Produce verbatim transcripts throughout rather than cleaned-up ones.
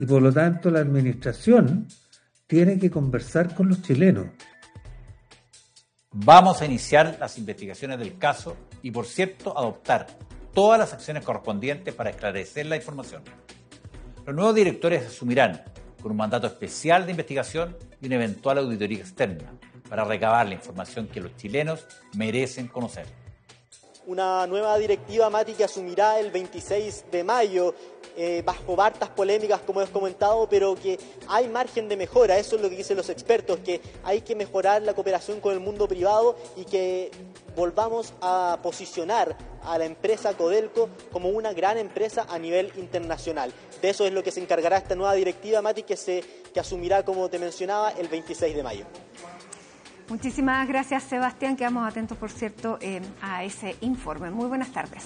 Y por lo tanto la administración tiene que conversar con los chilenos. Vamos a iniciar las investigaciones del caso y, por cierto, adoptar todas las acciones correspondientes para esclarecer la información. Los nuevos directores asumirán con un mandato especial de investigación y una eventual auditoría externa para recabar la información que los chilenos merecen conocer. Una nueva directiva, Mati, que asumirá el veintiséis de mayo, eh, bajo hartas polémicas, como hemos comentado, pero que hay margen de mejora. Eso es lo que dicen los expertos, que hay que mejorar la cooperación con el mundo privado y que volvamos a posicionar a la empresa Codelco como una gran empresa a nivel internacional. De eso es lo que se encargará esta nueva directiva, Mati, que, se, que asumirá, como te mencionaba, el veintiséis de mayo. Muchísimas gracias, Sebastián. Quedamos atentos, por cierto, eh, a ese informe. Muy buenas tardes.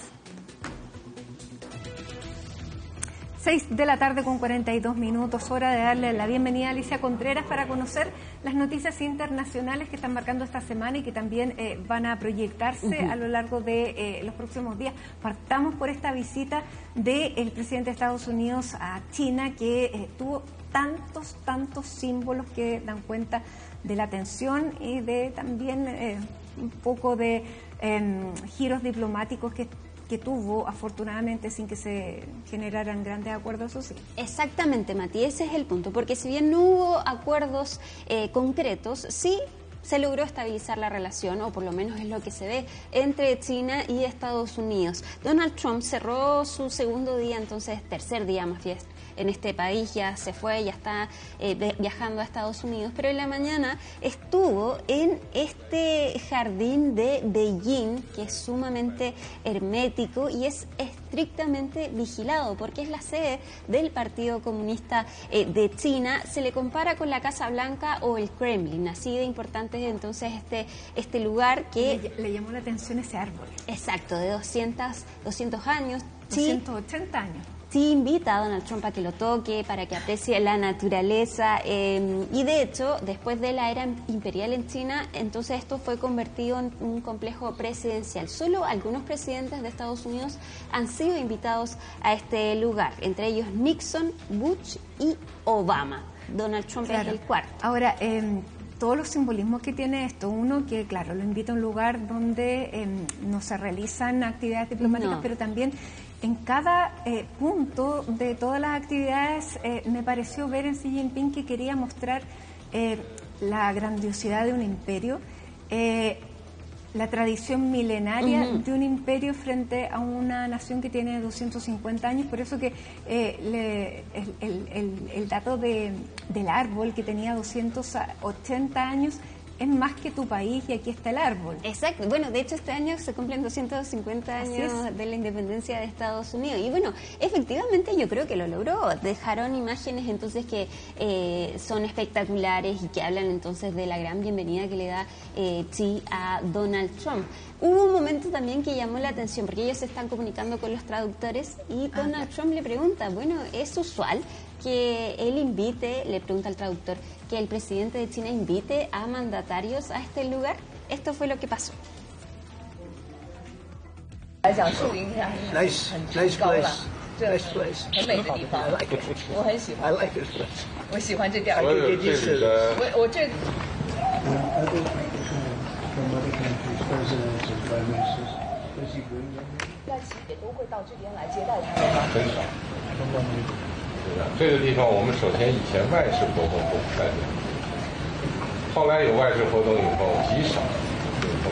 seis de la tarde con cuarenta y dos minutos, hora de darle la bienvenida a Alicia Contreras para conocer las noticias internacionales que están marcando esta semana y que también eh, van a proyectarse uh-huh. a lo largo de eh, los próximos días. Partamos por esta visita del presidente de Estados Unidos a China, que eh, tuvo tantos, tantos símbolos que dan cuenta de la tensión y de también eh, un poco de eh, giros diplomáticos que que tuvo, afortunadamente, sin que se generaran grandes acuerdos, eso sí. Exactamente, Mati, ese es el punto, porque si bien no hubo acuerdos eh, concretos, sí se logró estabilizar la relación, o por lo menos es lo que se ve, entre China y Estados Unidos. Donald Trump cerró su segundo día, entonces tercer día más bien, en este país, ya se fue, ya está eh, viajando a Estados Unidos, pero en la mañana estuvo en este jardín de Beijing, que es sumamente hermético y es estrictamente vigilado, porque es la sede del Partido Comunista eh, de China. Se le compara con la Casa Blanca o el Kremlin, así de importante es entonces este, este lugar que... Le, le llamó la atención ese árbol. Exacto, de doscientos, doscientos años. doscientos ochenta años. Sí invita a Donald Trump a que lo toque, para que aprecie la naturaleza eh, y de hecho, después de la era imperial en China, entonces esto fue convertido en un complejo presidencial. Solo algunos presidentes de Estados Unidos han sido invitados a este lugar, entre ellos Nixon, Bush y Obama. Donald Trump claro. es el cuarto. Ahora, eh, todos los simbolismos que tiene esto, uno que claro, lo invita a un lugar donde eh, no se realizan actividades diplomáticas, no. pero también en cada eh, punto de todas las actividades eh, me pareció ver en Xi Jinping que quería mostrar eh, la grandiosidad de un imperio, eh, la tradición milenaria uh-huh. de un imperio frente a una nación que tiene doscientos cincuenta años, por eso que eh, le, el, el, el, el dato de, del árbol que tenía doscientos ochenta años es más que tu país y aquí está el árbol. Exacto. Bueno, de hecho este año se cumplen doscientos cincuenta años de la independencia de Estados Unidos. Y bueno, efectivamente yo creo que lo logró. Dejaron imágenes entonces que eh, son espectaculares y que hablan entonces de la gran bienvenida que le da eh, Xi a Donald Trump. Hubo un momento también que llamó la atención porque ellos se están comunicando con los traductores y Donald ah, Trump le pregunta, bueno, ¿es usual que él invite, le pregunta al traductor, que el presidente de China invite a mandatarios a este lugar? Esto fue lo que pasó. Nice, nice place. Nice place. I like it. I like it. 我喜欢这地儿。我这里的。我我这。 那企业都会到这边来接待他们吗？ 很少。这个地方我们首先以前外事活动都不在这里，后来有外事活动以后极少有动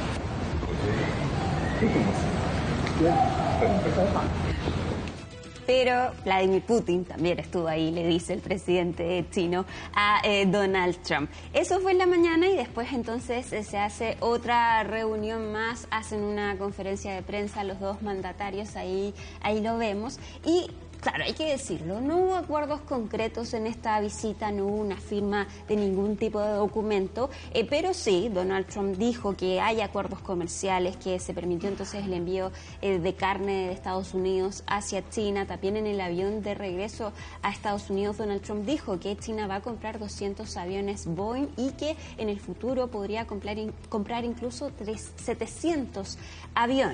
静。 Pero Vladimir Putin también estuvo ahí, le dice el presidente chino a eh, Donald Trump. Eso fue en la mañana y después entonces eh, se hace otra reunión más, hacen una conferencia de prensa los dos mandatarios, ahí, ahí lo vemos. Y claro, hay que decirlo, no hubo acuerdos concretos en esta visita, no hubo una firma de ningún tipo de documento, eh, pero sí, Donald Trump dijo que hay acuerdos comerciales, que se permitió entonces el envío eh, de carne de Estados Unidos hacia China. También en el avión de regreso a Estados Unidos, Donald Trump dijo que China va a comprar doscientos aviones Boeing y que en el futuro podría comprar, in, comprar incluso setecientos aviones.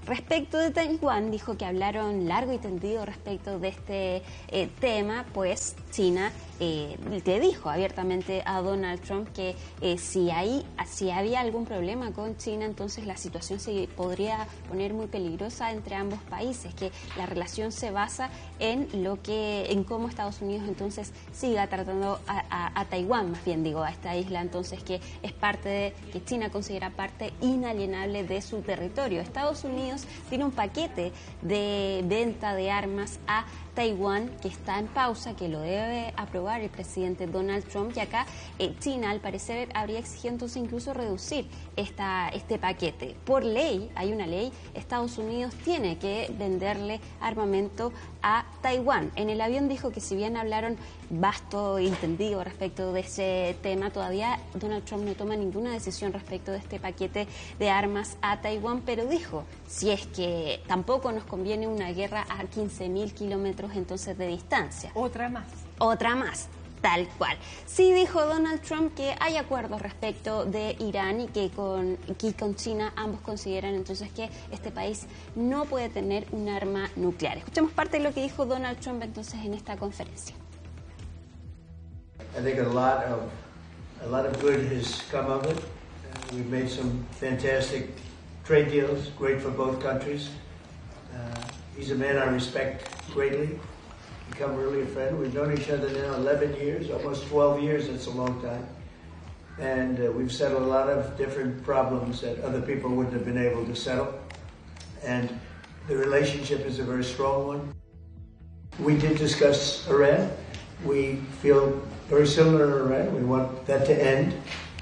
Respecto de Taiwán, dijo que hablaron largo y tendido respecto de este eh, tema, pues China eh, le dijo abiertamente a Donald Trump que eh, si, hay, si había algún problema con China, entonces la situación se podría poner muy peligrosa entre ambos países, que la relación se basa en lo que, en cómo Estados Unidos entonces siga tratando a, a, a Taiwán, más bien digo, a esta isla, entonces que es parte de, que China considera parte inalienable de su territorio. Estados Unidos tiene un paquete de venta de armas a Taiwán que está en pausa, que lo debe aprobar el presidente Donald Trump, y acá eh, China al parecer habría exigido entonces incluso reducir esta, este paquete. Por ley, hay una ley, Estados Unidos tiene que venderle armamento a Taiwán. En el avión dijo que si bien hablaron vasto y entendido respecto de ese tema, todavía Donald Trump no toma ninguna decisión respecto de este paquete de armas a Taiwán, pero dijo, si es que tampoco nos conviene una guerra a quince mil kilómetros entonces de distancia. Otra más. Otra más. Tal cual. Sí dijo Donald Trump que hay acuerdos respecto de Irán y que con, que con China ambos consideran entonces que este país no puede tener un arma nuclear. Escuchemos parte de lo que dijo Donald Trump entonces en esta conferencia. I think a lot of a lot of good has come of it. Uh, we've made some fantastic trade deals, great for both countries. Uh, he's a man I respect greatly. Become really a friend. We've known each other now eleven years, almost twelve years. It's a long time. And uh, we've settled a lot of different problems that other people wouldn't have been able to settle. And the relationship is a very strong one. We did discuss Iran. We feel very similar to Iran. We want that to end.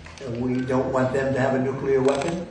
We don't want them to have a nuclear weapon.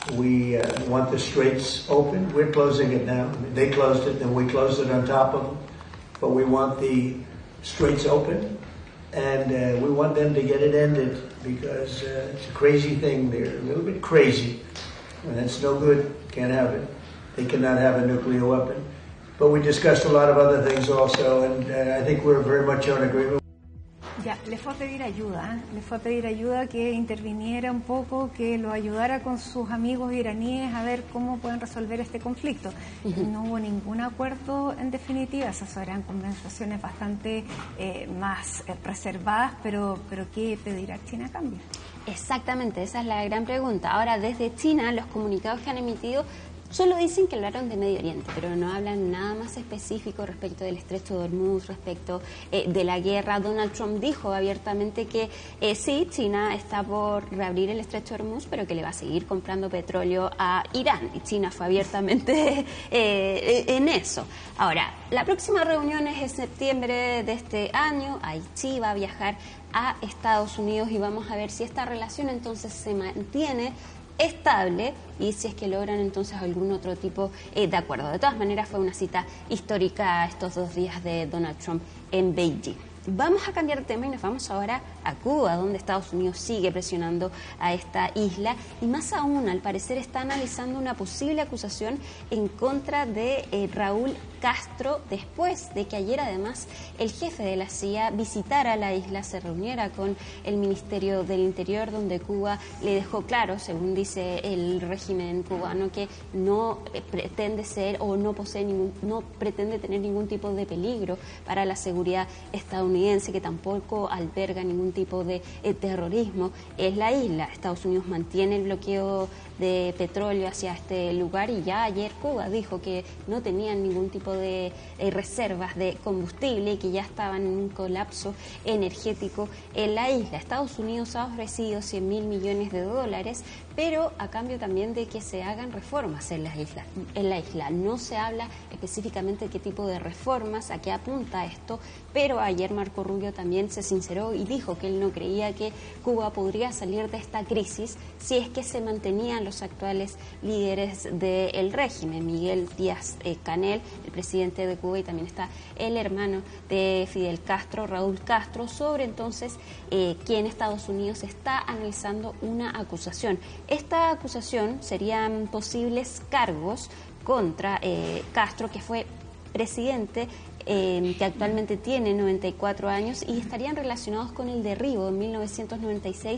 We uh, want the straits open. We're closing it now. They closed it, then we closed it on top of them. But we want the straits open, and uh, we want them to get it ended because uh, it's a crazy thing. They're a little bit crazy, and it's no good. Can't have it. They cannot have a nuclear weapon. But we discussed a lot of other things also, and uh, I think we're very much on agreement. Ya, le fue a pedir ayuda, ¿eh? le fue a pedir ayuda, que interviniera un poco, que lo ayudara con sus amigos iraníes a ver cómo pueden resolver este conflicto. Uh-huh. No hubo ningún acuerdo en definitiva, esas eran conversaciones bastante eh, más eh, reservadas, pero, pero ¿qué pedirá China a cambio? Exactamente, esa es la gran pregunta. Ahora, desde China, los comunicados que han emitido solo dicen que hablaron de Medio Oriente, pero no hablan nada más específico respecto del estrecho de Hormuz, respecto eh, de la guerra. Donald Trump dijo abiertamente que eh, sí, China está por reabrir el estrecho de Hormuz, pero que le va a seguir comprando petróleo a Irán. Y China fue abiertamente eh, en eso. Ahora, la próxima reunión es en septiembre de este año. Haití va a viajar a Estados Unidos y vamos a ver si esta relación entonces se mantiene estable y si es que logran entonces algún otro tipo eh, de acuerdo. De todas maneras, fue una cita histórica estos dos días de Donald Trump en Beijing. Vamos a cambiar de tema y nos vamos ahora a Cuba, donde Estados Unidos sigue presionando a esta isla y más aún, al parecer, está analizando una posible acusación en contra de eh, Raúl Castro, después de que ayer además el jefe de la C I A visitara la isla, se reuniera con el Ministerio del Interior, donde Cuba le dejó claro, según dice el régimen cubano, que no eh, pretende ser o no posee ningún, no pretende tener ningún tipo de peligro para la seguridad estadounidense, que tampoco alberga ningún tipo de eh, terrorismo. Es la isla. Estados Unidos mantiene el bloqueo de petróleo hacia este lugar y ya ayer Cuba dijo que no tenían ningún tipo de eh, reservas de combustible y que ya estaban en un colapso energético en la isla. Estados Unidos ha ofrecido cien mil millones de dólares, pero a cambio también de que se hagan reformas en la isla. En la isla no se habla específicamente de qué tipo de reformas, a qué apunta esto, pero ayer Marco Rubio también se sinceró y dijo que él no creía que Cuba podría salir de esta crisis si es que se mantenían los actuales líderes del régimen. Miguel Díaz eh, Canel, el presidente de Cuba, y también está el hermano de Fidel Castro, Raúl Castro, sobre entonces eh, que en Estados Unidos está analizando una acusación. Esta acusación serían posibles cargos contra eh, Castro, que fue presidente, eh, que actualmente tiene noventa y cuatro años, y estarían relacionados con el derribo en mil novecientos noventa y seis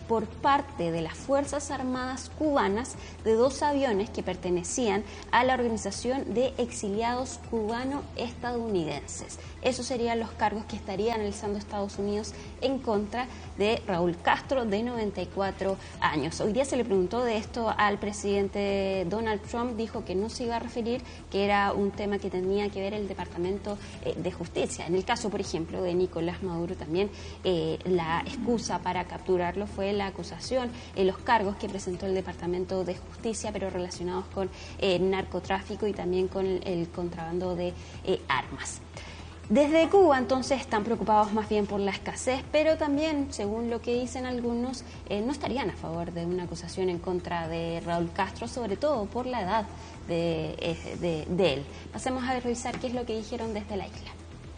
por parte de las Fuerzas Armadas cubanas de dos aviones que pertenecían a la Organización de Exiliados Cubano-Estadounidenses. Esos serían los cargos que estaría analizando Estados Unidos en contra de Raúl Castro, de noventa y cuatro años. Hoy día se le preguntó de esto al presidente Donald Trump, dijo que no se iba a referir, que era un tema que tenía que ver el Departamento eh, de Justicia. En el caso, por ejemplo, de Nicolás Maduro, también eh, la excusa para capturarlo fue la acusación, eh, los cargos que presentó el Departamento de Justicia, pero relacionados con eh, narcotráfico y también con el, el contrabando de eh, armas. Desde Cuba, entonces, están preocupados más bien por la escasez, pero también, según lo que dicen algunos, eh, no estarían a favor de una acusación en contra de Raúl Castro, sobre todo por la edad de, eh, de, de él. Pasemos a revisar qué es lo que dijeron desde la isla.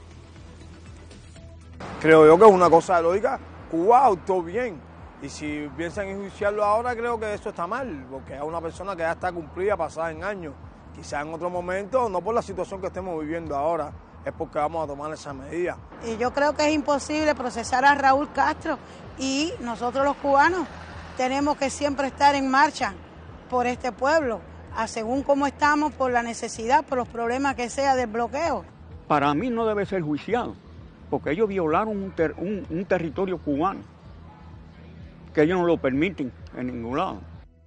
Creo yo que es una cosa lógica. Cuba actuó bien, y si piensan enjuiciarlo ahora, creo que eso está mal, porque es una persona que ya está cumplida, pasada en años. Quizás en otro momento, no por la situación que estemos viviendo ahora, es porque vamos a tomar esa medida. Y yo creo que es imposible procesar a Raúl Castro, y nosotros los cubanos tenemos que siempre estar en marcha por este pueblo, a según cómo estamos, por la necesidad, por los problemas que sea del bloqueo. Para mí no debe ser juiciado, porque ellos violaron un, ter, un, un territorio cubano, que ellos no lo permiten en ningún lado.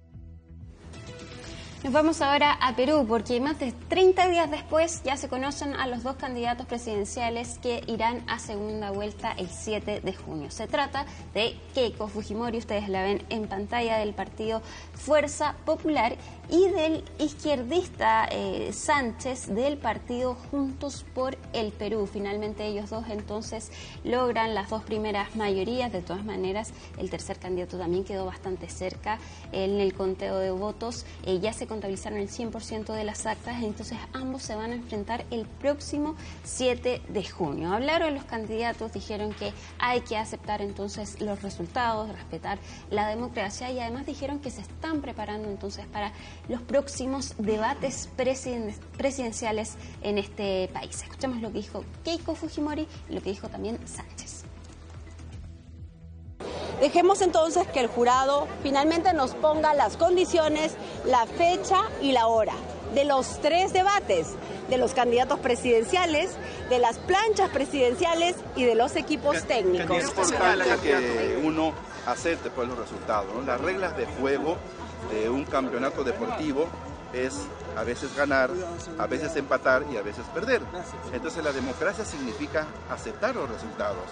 Nos vamos ahora a Perú, porque más de treinta días después ya se conocen a los dos candidatos presidenciales que irán a segunda vuelta el siete de junio. Se trata de Keiko Fujimori, ustedes la ven en pantalla, del partido Fuerza Popular, y del izquierdista eh, Sánchez, del partido Juntos por el Perú. Finalmente ellos dos entonces logran las dos primeras mayorías. De todas maneras, el tercer candidato también quedó bastante cerca en el conteo de votos. Eh, ya se contabilizaron el cien por ciento de las actas, entonces ambos se van a enfrentar el próximo siete de junio. Hablaron los candidatos, dijeron que hay que aceptar entonces los resultados, respetar la democracia, y además dijeron que se están preparando entonces para los próximos debates presiden- presidenciales en este país. Escuchemos lo que dijo Keiko Fujimori y lo que dijo también Sánchez. Dejemos entonces que el jurado finalmente nos ponga las condiciones, la fecha y la hora de los tres debates, de los candidatos presidenciales, de las planchas presidenciales y de los equipos técnicos. Es importante que uno acepte pues los resultados, ¿no? Las reglas de juego de un campeonato deportivo es a veces ganar, a veces empatar y a veces perder. Entonces la democracia significa aceptar los resultados.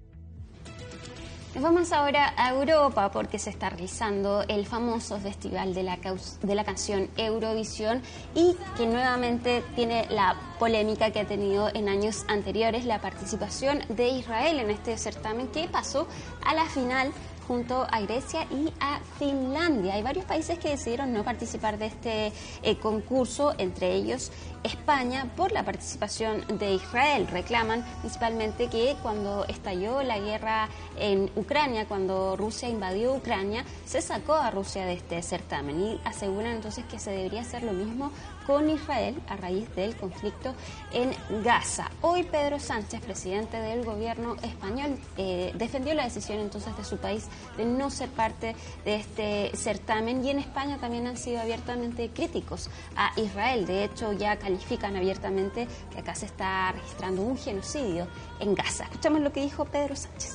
Nos vamos ahora a Europa, porque se está realizando el famoso festival de la, de la canción Eurovisión, y que nuevamente tiene la polémica que ha tenido en años anteriores, la participación de Israel en este certamen, que pasó a la final junto a Grecia y a Finlandia. Hay varios países que decidieron no participar de este eh, concurso, entre ellos España, por la participación de Israel. Reclaman principalmente que cuando estalló la guerra en Ucrania, cuando Rusia invadió Ucrania, se sacó a Rusia de este certamen, y aseguran entonces que se debería hacer lo mismo con Israel a raíz del conflicto en Gaza. Hoy Pedro Sánchez, presidente del gobierno español, eh, defendió la decisión entonces de su país de no ser parte de este certamen, y en España también han sido abiertamente críticos a Israel. De hecho, ya califican abiertamente que acá se está registrando un genocidio en Gaza. Escuchamos lo que dijo Pedro Sánchez.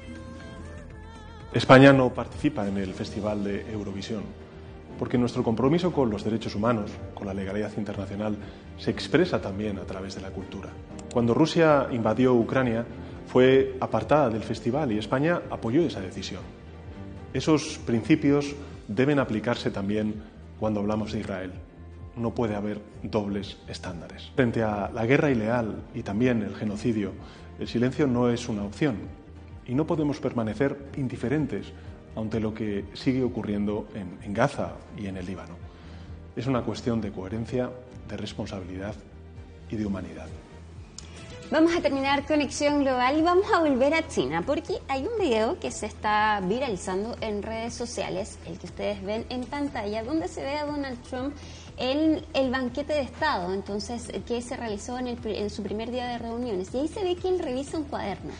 España no participa en el Festival de Eurovisión porque nuestro compromiso con los derechos humanos, con la legalidad internacional, se expresa también a través de la cultura. Cuando Rusia invadió Ucrania, fue apartada del festival y España apoyó esa decisión. Esos principios deben aplicarse también cuando hablamos de Israel. No puede haber dobles estándares. Frente a la guerra ilegal y también el genocidio, el silencio no es una opción, y no podemos permanecer indiferentes ante lo que sigue ocurriendo en, en Gaza y en el Líbano. Es una cuestión de coherencia, de responsabilidad y de humanidad. Vamos a terminar Conexión Global y vamos a volver a China, porque hay un video que se está viralizando en redes sociales, el que ustedes ven en pantalla, donde se ve a Donald Trump en el banquete de Estado, entonces que se realizó en, el, en su primer día de reuniones, y ahí se ve que él revisa un cuaderno.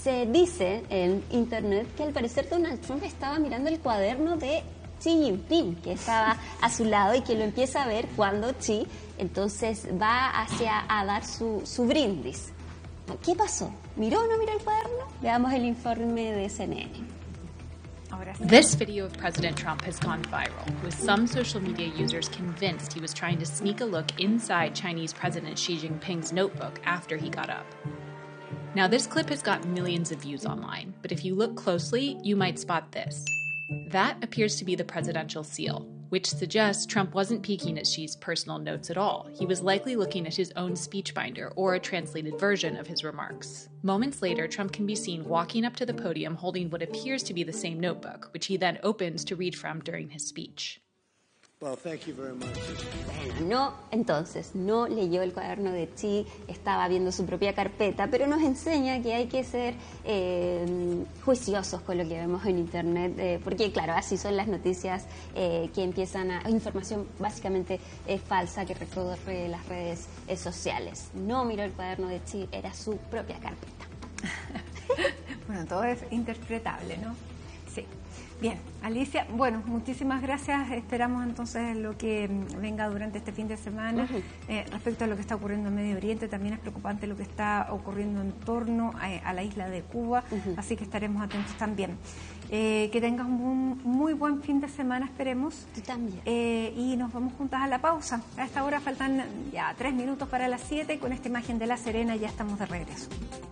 Se dice en internet que al parecer Donald Trump estaba mirando el cuaderno de Xi Jinping, que estaba a su lado y que lo empieza a ver cuando Xi entonces va hacia a dar su, su brindis. ¿Qué pasó? ¿Miró o no miró el cuaderno? Veamos el informe de C N N. This video of President Trump has gone viral, with some social media users convinced he was trying to sneak a look inside Chinese President Xi Jinping's notebook after he got up. Now, this clip has got millions of views online, but if you look closely, you might spot this. That appears to be the presidential seal, which suggests Trump wasn't peeking at Xi's personal notes at all. He was likely looking at his own speech binder or a translated version of his remarks. Moments later, Trump can be seen walking up to the podium holding what appears to be the same notebook, which he then opens to read from during his speech. Well, thank you very much. No, entonces, no leyó el cuaderno de Xi, estaba viendo su propia carpeta, pero nos enseña que hay que ser eh, juiciosos con lo que vemos en Internet, eh, porque claro, así son las noticias eh, que empiezan a... información básicamente eh, falsa que recorre las redes eh, sociales. No miró el cuaderno de Xi, era su propia carpeta. Bueno, todo es interpretable, ¿no? Sí. Bien, Alicia, bueno, muchísimas gracias. Esperamos entonces lo que venga durante este fin de semana. Uh-huh. eh, respecto a lo que está ocurriendo en Medio Oriente, también es preocupante lo que está ocurriendo en torno a, a la isla de Cuba, uh-huh. Así que estaremos atentos también. Eh, que tengas un muy buen fin de semana, esperemos. Tú también. Eh, y nos vamos juntas a la pausa. A esta hora faltan ya tres minutos para las siete. Con esta imagen de La Serena ya estamos de regreso.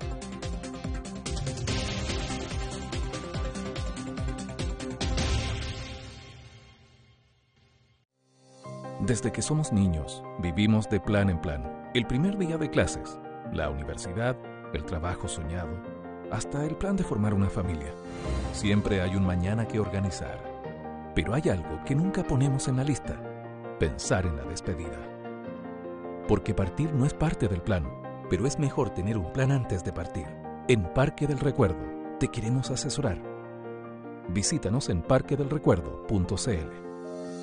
Desde que somos niños, vivimos de plan en plan. El primer día de clases, la universidad, el trabajo soñado, hasta el plan de formar una familia. Siempre hay un mañana que organizar. Pero hay algo que nunca ponemos en la lista: pensar en la despedida. Porque partir no es parte del plan, pero es mejor tener un plan antes de partir. En Parque del Recuerdo, te queremos asesorar. Visítanos en parque del recuerdo punto c l.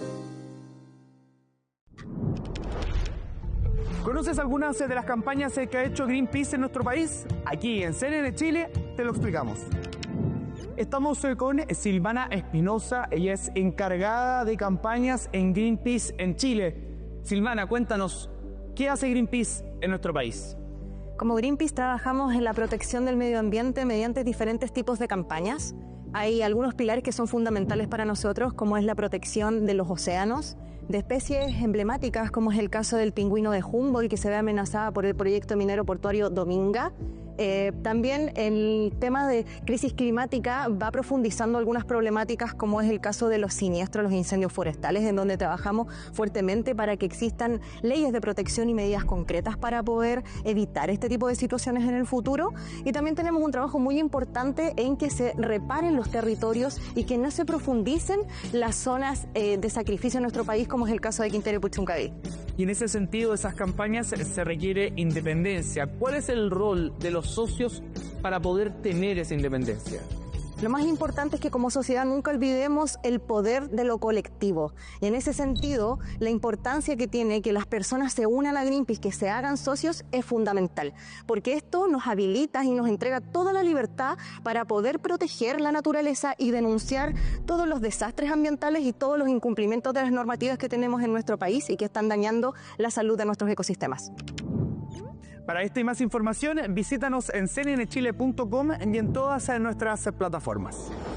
¿Conoces algunas de las campañas que ha hecho Greenpeace en nuestro país? Aquí en C N N Chile te lo explicamos. Estamos con Silvana Espinosa, ella es encargada de campañas en Greenpeace en Chile. Silvana, cuéntanos, ¿qué hace Greenpeace en nuestro país? Como Greenpeace trabajamos en la protección del medio ambiente mediante diferentes tipos de campañas. Hay algunos pilares que son fundamentales para nosotros, como es la protección de los océanos, de especies emblemáticas como es el caso del pingüino de Humboldt, que se ve amenazada por el proyecto minero portuario Dominga. Eh, también el tema de crisis climática va profundizando algunas problemáticas, como es el caso de los siniestros, los incendios forestales, en donde trabajamos fuertemente para que existan leyes de protección y medidas concretas para poder evitar este tipo de situaciones en el futuro. Y también tenemos un trabajo muy importante en que se reparen los territorios y que no se profundicen las zonas eh, de sacrificio en nuestro país, como es el caso de Quintero y Puchuncaví. Y en ese sentido, de esas campañas se requiere independencia. ¿Cuál es el rol de los socios para poder tener esa independencia? Lo más importante es que como sociedad nunca olvidemos el poder de lo colectivo. Y en ese sentido, la importancia que tiene que las personas se unan a Greenpeace, que se hagan socios, es fundamental. Porque esto nos habilita y nos entrega toda la libertad para poder proteger la naturaleza y denunciar todos los desastres ambientales y todos los incumplimientos de las normativas que tenemos en nuestro país y que están dañando la salud de nuestros ecosistemas. Para esta y más información, visítanos en c n n chile punto com y en todas nuestras plataformas.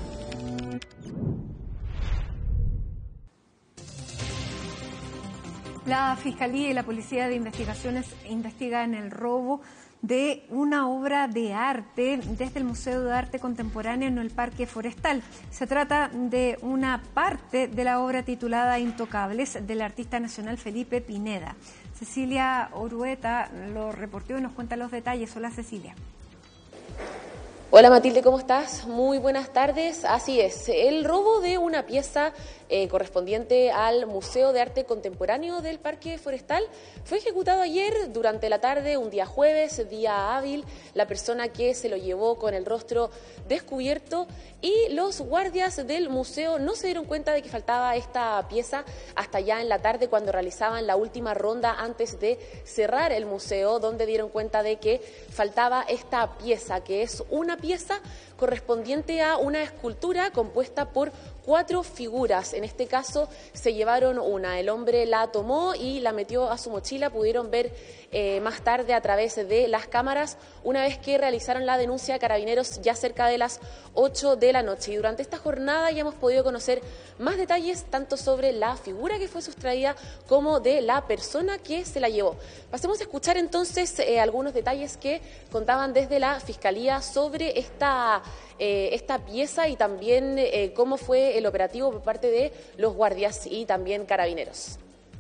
La Fiscalía y la Policía de Investigaciones investigan el robo de una obra de arte desde el Museo de Arte Contemporáneo en el Parque Forestal. Se trata de una parte de la obra titulada Intocables del artista nacional Felipe Pineda. Cecilia Orueta lo reportó y nos cuenta los detalles. Hola, Cecilia. Hola Matilde, ¿cómo estás? Muy buenas tardes. Así es, el robo de una pieza eh, correspondiente al Museo de Arte Contemporáneo del Parque Forestal fue ejecutado ayer durante la tarde, un día jueves, día hábil. La persona que se lo llevó con el rostro descubierto y los guardias del museo no se dieron cuenta de que faltaba esta pieza hasta ya en la tarde, cuando realizaban la última ronda antes de cerrar el museo, donde dieron cuenta de que faltaba esta pieza, que es una pieza correspondiente a una escultura compuesta por cuatro figuras. En este caso se llevaron una, el hombre la tomó y la metió a su mochila. Pudieron ver eh, más tarde a través de las cámaras, una vez que realizaron la denuncia a Carabineros ya cerca de las ocho de la noche. Y durante esta jornada ya hemos podido conocer más detalles tanto sobre la figura que fue sustraída como de la persona que se la llevó. Pasemos a escuchar entonces eh, algunos detalles que contaban desde la Fiscalía sobre esta, eh, esta pieza y también eh, cómo fue el operativo por parte de los guardias y también Carabineros.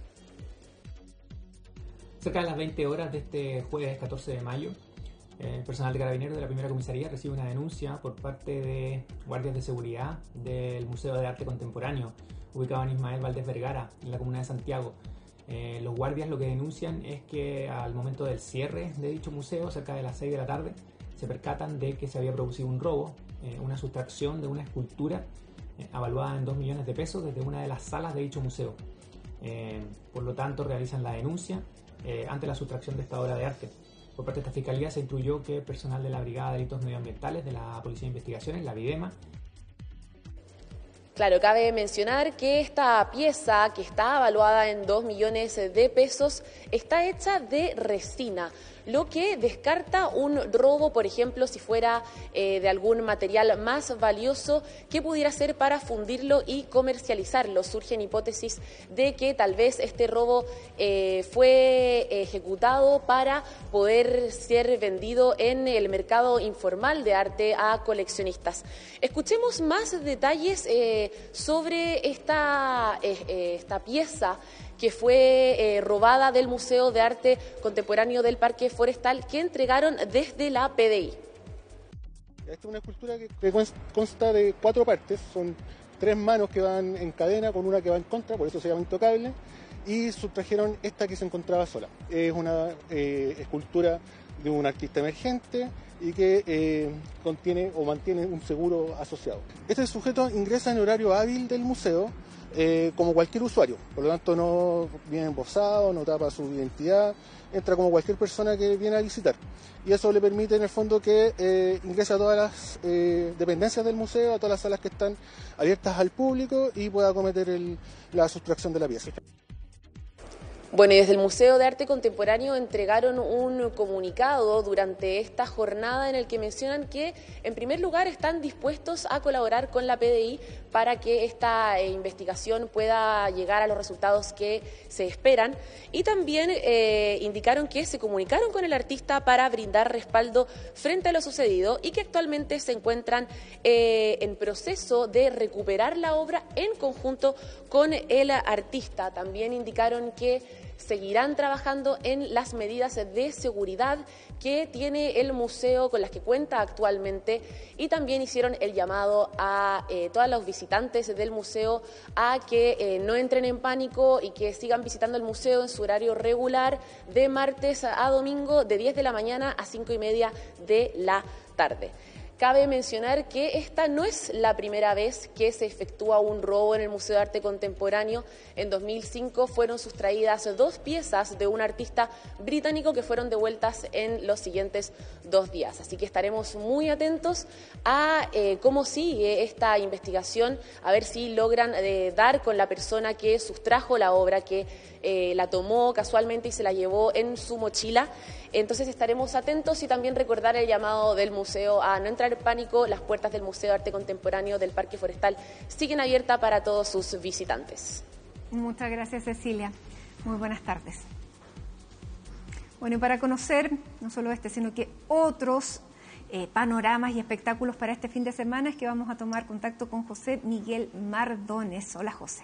Cerca de las veinte horas de este jueves catorce de mayo, el personal de Carabineros de la primera comisaría recibe una denuncia por parte de guardias de seguridad del Museo de Arte Contemporáneo, ubicado en Ismael Valdés Vergara, en la comuna de Santiago. Eh, los guardias lo que denuncian es que al momento del cierre de dicho museo, cerca de las seis de la tarde, se percatan de que se había producido un robo, eh, una sustracción de una escultura eh, avaluada en dos millones de pesos desde una de las salas de dicho museo. Eh, por lo tanto, realizan la denuncia eh, ante la sustracción de esta obra de arte. Por parte de esta Fiscalía se instruyó que personal de la Brigada de Delitos Medioambientales de la Policía de Investigaciones, la VIDEMA. Claro, cabe mencionar que esta pieza, que está evaluada en dos millones de pesos, está hecha de resina, lo que descarta un robo, por ejemplo, si fuera eh, de algún material más valioso que pudiera ser para fundirlo y comercializarlo. Surgen hipótesis de que tal vez este robo eh, fue ejecutado para poder ser vendido en el mercado informal de arte a coleccionistas. Escuchemos más detalles eh, sobre esta, eh, esta pieza que fue eh, robada del Museo de Arte Contemporáneo del Parque Forestal, que entregaron desde la P D I. Esta es una escultura que, que consta de cuatro partes, son tres manos que van en cadena con una que va en contra, por eso se llama intocable, y sustrajeron esta que se encontraba sola. Es una eh, escultura de un artista emergente y que eh, contiene o mantiene un seguro asociado. Este sujeto ingresa en horario hábil del museo, Eh, como cualquier usuario, por lo tanto no viene embosado, no tapa su identidad, entra como cualquier persona que viene a visitar y eso le permite en el fondo que eh, ingrese a todas las eh, dependencias del museo, a todas las salas que están abiertas al público y pueda cometer el, la sustracción de la pieza. Bueno, y desde el Museo de Arte Contemporáneo entregaron un comunicado durante esta jornada en el que mencionan que, en primer lugar, están dispuestos a colaborar con la P D I para que esta eh, investigación pueda llegar a los resultados que se esperan. Y también eh, indicaron que se comunicaron con el artista para brindar respaldo frente a lo sucedido y que actualmente se encuentran eh, en proceso de recuperar la obra en conjunto con el artista. También indicaron que seguirán trabajando en las medidas de seguridad que tiene el museo, con las que cuenta actualmente, y también hicieron el llamado a eh, todos los visitantes del museo a que eh, no entren en pánico y que sigan visitando el museo en su horario regular de martes a domingo de diez de la mañana a cinco y media de la tarde. Cabe mencionar que esta no es la primera vez que se efectúa un robo en el Museo de Arte Contemporáneo. En dos mil cinco fueron sustraídas dos piezas de un artista británico que fueron devueltas en los siguientes dos días. Así que estaremos muy atentos a eh, cómo sigue esta investigación, a ver si logran eh, dar con la persona que sustrajo la obra, que eh, la tomó casualmente y se la llevó en su mochila. Entonces estaremos atentos y también recordar el llamado del museo a no entrar en pánico. Las puertas del Museo de Arte Contemporáneo del Parque Forestal siguen abiertas para todos sus visitantes. Muchas gracias, Cecilia. Muy buenas tardes. Bueno, y para conocer no solo este, sino que otros eh, panoramas y espectáculos para este fin de semana es que vamos a tomar contacto con José Miguel Mardones. Hola, José.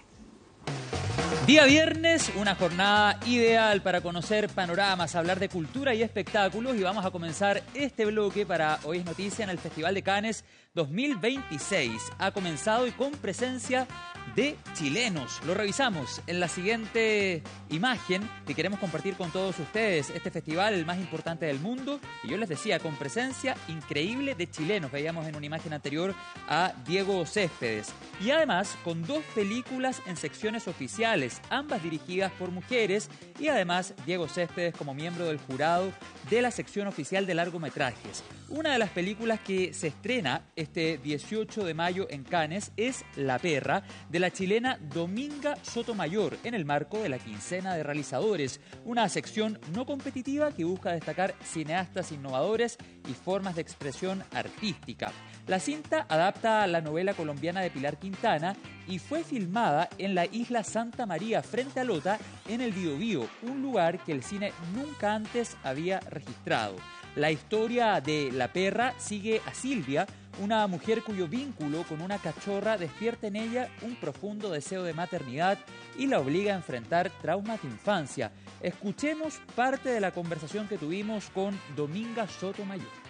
Día viernes, una jornada ideal para conocer panoramas, hablar de cultura y espectáculos, y vamos a comenzar este bloque para Hoy es Noticia en el Festival de Cannes dos mil veintiséis. Ha comenzado y con presencia de chilenos. Lo revisamos en la siguiente imagen que queremos compartir con todos ustedes. Este festival, el más importante del mundo, y yo les decía, con presencia increíble de chilenos. Veíamos en una imagen anterior a Diego Céspedes. Y además con dos películas en secciones oficiales. Cannes, ambas dirigidas por mujeres, y además Diego Céspedes como miembro del jurado de la sección oficial de largometrajes. Una de las películas que se estrena este dieciocho de mayo en Cannes es La Perra, de la chilena Dominga Sotomayor, en el marco de la quincena de realizadores, una sección no competitiva que busca destacar cineastas innovadores y formas de expresión artística. La cinta adapta la novela colombiana de Pilar Quintana y fue filmada en la isla Santa María, frente a Lota, en el Biobío, un lugar que el cine nunca antes había registrado. La historia de La Perra sigue a Silvia, una mujer cuyo vínculo con una cachorra despierta en ella un profundo deseo de maternidad y la obliga a enfrentar traumas de infancia. Escuchemos parte de la conversación que tuvimos con Dominga Sotomayor.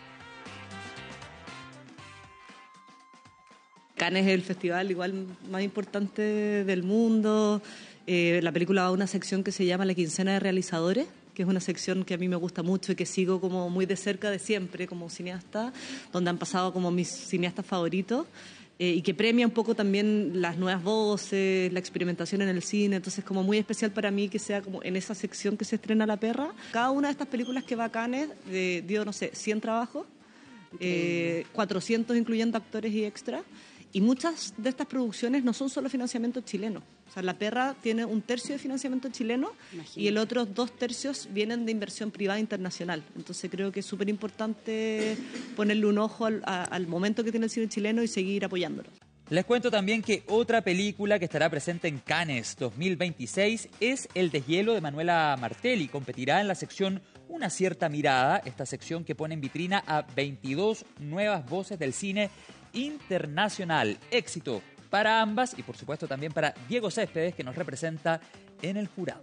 Cannes es el festival igual más importante del mundo. Eh, la película va a una sección que se llama La Quincena de Realizadores, que es una sección que a mí me gusta mucho y que sigo como muy de cerca de siempre como cineasta, donde han pasado como mis cineastas favoritos, eh, y que premia un poco también las nuevas voces, la experimentación en el cine. Entonces como muy especial para mí que sea como en esa sección que se estrena La Perra. Cada una de estas películas que va a Cannes eh, dio, no sé, cien trabajos, eh, cuatrocientos incluyendo actores y extras. Y muchas de estas producciones no son solo financiamiento chileno. O sea, La Perra tiene un tercio de financiamiento chileno. Imagínate. Y el otro dos tercios vienen de inversión privada internacional. Entonces creo que es súper importante ponerle un ojo al, a, al momento que tiene el cine chileno y seguir apoyándolo. Les cuento también que otra película que estará presente en Cannes dos mil veintiséis es El deshielo de Manuela Martelli. Competirá en la sección Una cierta mirada, esta sección que pone en vitrina a veintidós nuevas voces del cine internacional. Éxito para ambas y por supuesto también para Diego Céspedes, que nos representa en el jurado.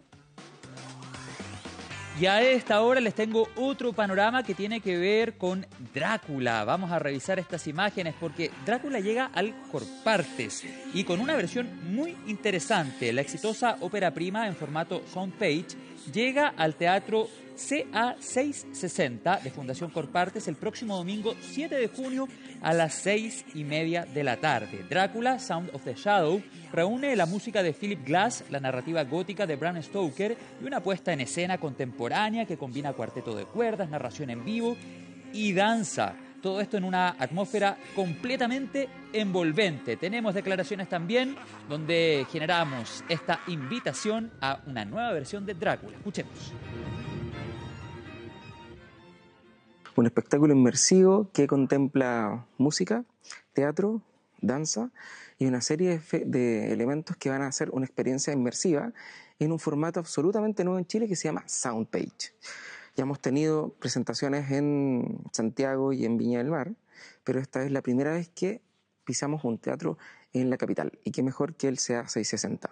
Y a esta hora les tengo otro panorama que tiene que ver con Drácula. Vamos a revisar estas imágenes porque Drácula llega al Corpartes y con una versión muy interesante. La exitosa ópera prima en formato Soundpage llega al Teatro C A seiscientos sesenta de Fundación Corpartes el próximo domingo siete de junio a las seis y media de la tarde. Drácula, Sound of the Shadow, reúne la música de Philip Glass, la narrativa gótica de Bram Stoker y una puesta en escena contemporánea que combina cuarteto de cuerdas, narración en vivo y danza. Todo esto en una atmósfera completamente envolvente. Tenemos declaraciones también donde generamos esta invitación a una nueva versión de Drácula. Escuchemos. Un espectáculo inmersivo que contempla música, teatro, danza y una serie de, de elementos que van a hacer una experiencia inmersiva en un formato absolutamente nuevo en Chile que se llama Soundpage. Ya hemos tenido presentaciones en Santiago y en Viña del Mar, pero esta es la primera vez que pisamos un teatro en la capital, y qué mejor que el C A seiscientos sesenta.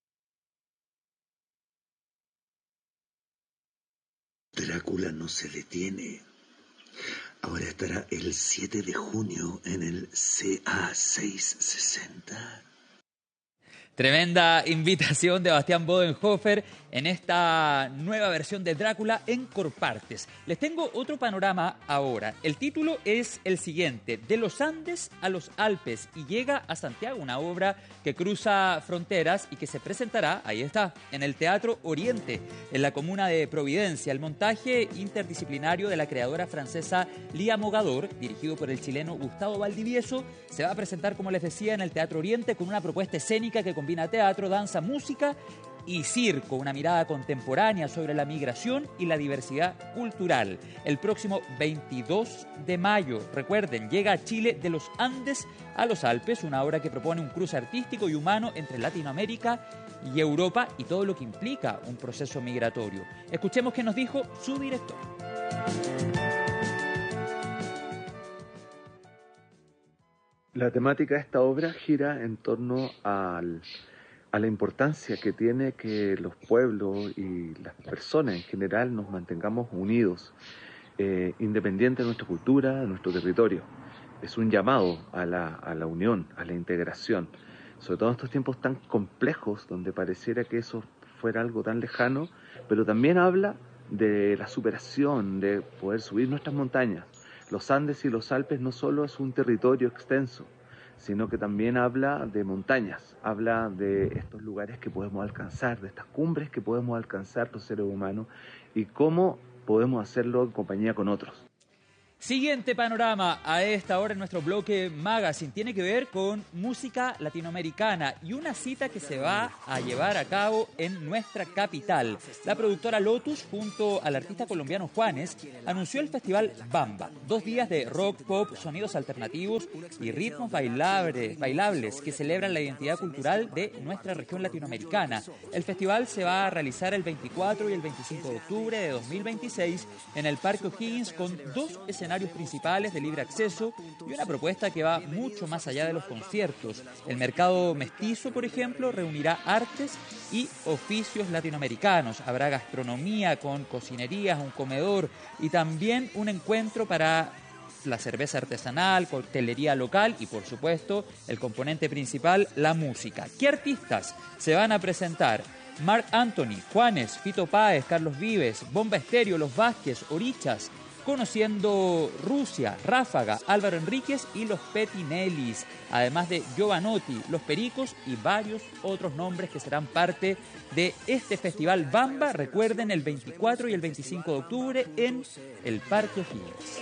Drácula no se detiene. Ahora estará el siete de junio en el C A seiscientos sesenta. Tremenda invitación de Bastián Bodenhofer en esta nueva versión de Drácula en Corpartes. Les tengo otro panorama ahora. El título es el siguiente: De los Andes a los Alpes, y llega a Santiago, una obra que cruza fronteras y que se presentará, ahí está, en el Teatro Oriente, en la comuna de Providencia. El montaje interdisciplinario de la creadora francesa Lía Mogador, dirigido por el chileno Gustavo Valdivieso, se va a presentar, como les decía, en el Teatro Oriente con una propuesta escénica que combina teatro, danza, música y circo, una mirada contemporánea sobre la migración y la diversidad cultural. El próximo veintidós de mayo, recuerden, llega a Chile de los Andes a los Alpes, una obra que propone un cruce artístico y humano entre Latinoamérica y Europa y todo lo que implica un proceso migratorio. Escuchemos qué nos dijo su director. La temática de esta obra gira en torno al, a la importancia que tiene que los pueblos y las personas en general nos mantengamos unidos, eh, independiente de nuestra cultura, de nuestro territorio. Es un llamado a la, a la unión, a la integración, sobre todo en estos tiempos tan complejos donde pareciera que eso fuera algo tan lejano, pero también habla de la superación, de poder subir nuestras montañas. Los Andes y los Alpes no solo es un territorio extenso, sino que también habla de montañas, habla de estos lugares que podemos alcanzar, de estas cumbres que podemos alcanzar los seres humanos y cómo podemos hacerlo en compañía con otros. Siguiente panorama a esta hora en nuestro bloque Magazine tiene que ver con música latinoamericana y una cita que se va a llevar a cabo en nuestra capital. La productora Lotus, junto al artista colombiano Juanes, anunció el festival Bamba, dos días de rock, pop, sonidos alternativos y ritmos bailables, bailables que celebran la identidad cultural de nuestra región latinoamericana. El festival se va a realizar el veinticuatro y el veinticinco de octubre de dos mil veintiséis en el Parque O'Higgins con dos escenarios principales de libre acceso y una propuesta que va mucho más allá de los conciertos. El mercado mestizo, por ejemplo, reunirá artes y oficios latinoamericanos. Habrá gastronomía con cocinerías, un comedor y también un encuentro para la cerveza artesanal, coctelería local y, por supuesto, el componente principal, la música. ¿Qué artistas se van a presentar? Marc Anthony, Juanes, Fito Páez, Carlos Vives, Bomba Estéreo, Los Vázquez, Orichas, Conociendo Rusia, Ráfaga, Álvaro Enríquez y los Petinellis, además de Giovanotti, Los Pericos y varios otros nombres que serán parte de este festival Bamba. Recuerden, el veinticuatro y el veinticinco de octubre en el Parque O'Higgins.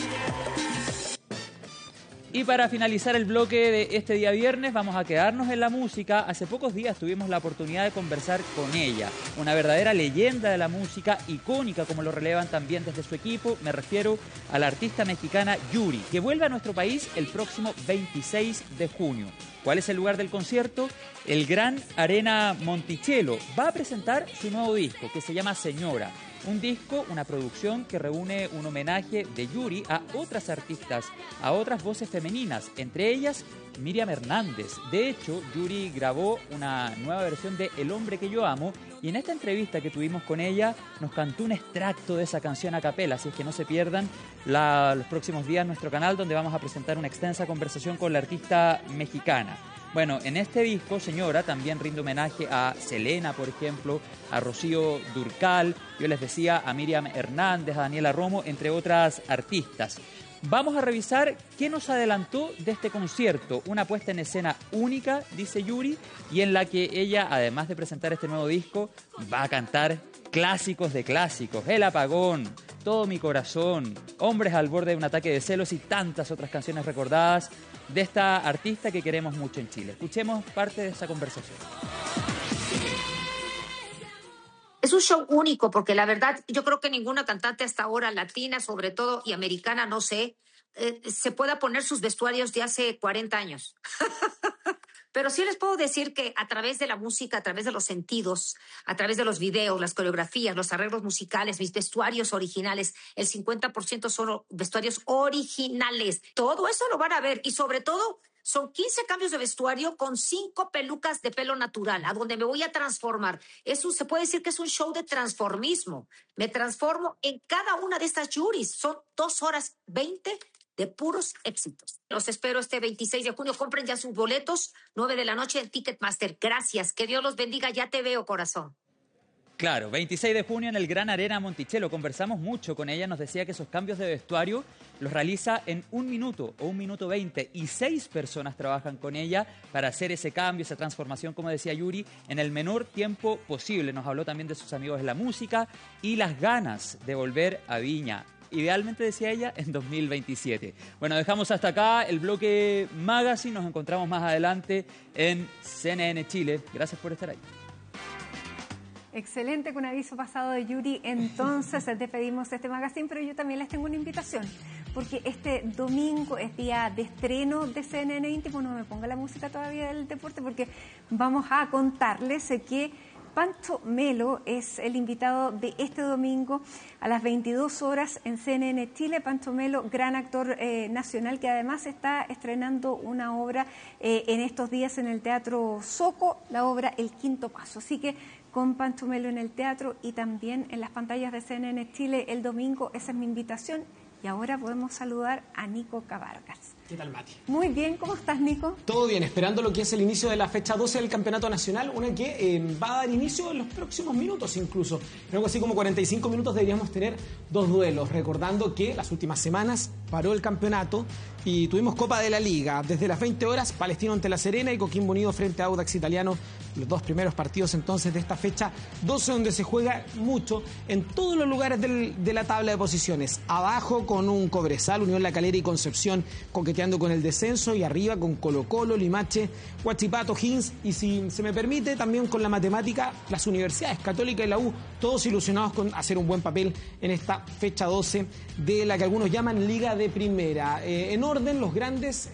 Y para finalizar el bloque de este día viernes, vamos a quedarnos en la música. Hace pocos días tuvimos la oportunidad de conversar con ella, una verdadera leyenda de la música, icónica como lo relevan también desde su equipo. Me refiero a la artista mexicana Yuri, que vuelve a nuestro país el próximo veintiséis de junio. ¿Cuál es el lugar del concierto? El Gran Arena Monticello. Va a presentar su nuevo disco, que se llama Señora. Un disco, una producción que reúne un homenaje de Yuri a otras artistas, a otras voces femeninas, entre ellas Miriam Hernández. De hecho, Yuri grabó una nueva versión de El hombre que yo amo y en esta entrevista que tuvimos con ella nos cantó un extracto de esa canción a capela, así es que no se pierdan la, los próximos días en nuestro canal, donde vamos a presentar una extensa conversación con la artista mexicana. Bueno, en este disco, Señora, también rinde homenaje a Selena, por ejemplo, a Rocío Dúrcal, yo les decía, a Miriam Hernández, a Daniela Romo, entre otras artistas. Vamos a revisar qué nos adelantó de este concierto, una puesta en escena única, dice Yuri, y en la que ella, además de presentar este nuevo disco, va a cantar clásicos de clásicos, El Apagón, Todo mi corazón, Hombres al borde de un ataque de celos y tantas otras canciones recordadas de esta artista que queremos mucho en Chile. Escuchemos parte de esa conversación. Es un show único porque la verdad yo creo que ninguna cantante hasta ahora, latina sobre todo y americana, no sé, eh, se pueda poner sus vestuarios de hace cuarenta años. Pero sí les puedo decir que a través de la música, a través de los sentidos, a través de los videos, las coreografías, los arreglos musicales, mis vestuarios originales, el cincuenta por ciento son vestuarios originales. Todo eso lo van a ver y sobre todo son quince cambios de vestuario con cinco pelucas de pelo natural, a donde me voy a transformar. Es un, se puede decir que es un show de transformismo. Me transformo en cada una de estas Yuris. Son dos horas veinte de puros éxitos. Los espero este veintiséis de junio. Compren ya sus boletos, nueve de la noche en Ticketmaster. Gracias. Que Dios los bendiga. Ya te veo, corazón. Claro, veintiséis de junio en el Gran Arena Monticello. Conversamos mucho con ella, nos decía que esos cambios de vestuario los realiza en un minuto o un minuto veinte y seis personas trabajan con ella para hacer ese cambio, esa transformación, como decía Yuri, en el menor tiempo posible. Nos habló también de sus amigos de la música y las ganas de volver a Viña. Idealmente, decía ella, en dos mil veintisiete. Bueno, dejamos hasta acá el bloque Magazine. Nos encontramos más adelante en C N N Chile. Gracias por estar ahí. Excelente, con aviso pasado de Yuri. Entonces despedimos este magazine, pero yo también les tengo una invitación, porque este domingo es día de estreno de C N N Íntimo. No me ponga la música todavía del deporte, porque vamos a contarles que Pancho Melo es el invitado de este domingo a las veintidós horas en C N N Chile. Pancho Melo, gran actor eh, nacional, que además está estrenando una obra eh, en estos días en el Teatro Soco, la obra El Quinto Paso. Así que con Pancho Melo en el teatro y también en las pantallas de C N N Chile el domingo, esa es mi invitación. Y ahora podemos saludar a Nico Cabargas. ¿Qué tal, Mati? Muy bien, ¿cómo estás, Nico? Todo bien, esperando lo que es el inicio de la fecha doce del Campeonato Nacional, una que eh, va a dar inicio en los próximos minutos incluso. Creo que así como cuarenta y cinco minutos deberíamos tener dos duelos, recordando que las últimas semanas paró el campeonato y tuvimos Copa de la Liga. Desde las veinte horas, Palestino ante La Serena y Coquimbo Unido frente a Audax Italiano. Los dos primeros partidos entonces de esta fecha doce, donde se juega mucho en todos los lugares del, de la tabla de posiciones. Abajo con un Cobresal, Unión La Calera y Concepción coqueteando con el descenso, y arriba con Colo Colo, Limache, Huachipato, Higgins, y si se me permite también con la matemática, las universidades Católica y la U, todos ilusionados con hacer un buen papel en esta fecha doce de la que algunos llaman Liga de Primera. Eh, en orden, los grandes